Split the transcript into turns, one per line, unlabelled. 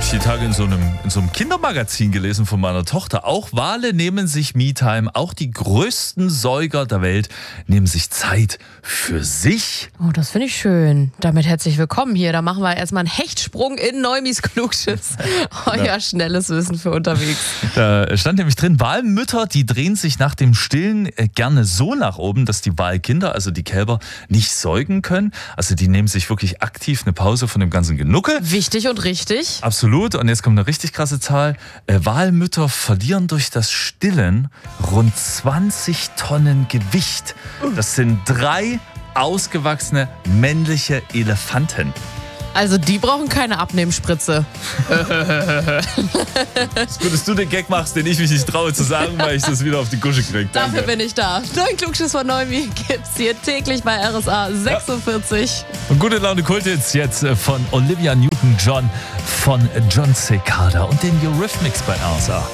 ich die Tage in so einem Kindermagazin gelesen von meiner Tochter. Auch Wale nehmen sich Me-Time, auch die größten Säuger der Welt nehmen sich Zeit für sich.
Oh, das finde ich schön. Damit herzlich willkommen hier. Da machen wir erstmal einen Hechtsprung in Neumis Klugschiss. Euer schnelles Wissen für unterwegs.
Da stand nämlich drin, Walmütter, die drehen sich nach dem Stillen gerne so nach oben, dass die Walkinder, also die Kälber, nicht säugen können. Also die nehmen sich wirklich aktiv eine Pause von dem ganzen Genuckel.
Wichtig und richtig.
Absolut. Und jetzt kommt eine richtig krasse Zahl. Walmütter verlieren durch das Stillen rund 20 Tonnen Gewicht. Das sind 3 ausgewachsene männliche Elefanten.
Also die brauchen keine Abnehmspritze.
Es ist gut, dass du den Gag machst, den ich mich nicht traue zu sagen, weil ich das wieder auf die Kusche kriege.
Dafür bin ich da. Neuen Klugschiss von Neumi gibt's hier täglich bei RSA 46.
Und gute Laune Kulthits jetzt von Olivia Newton-John, von John Cicada und den Eurythmics bei RSA.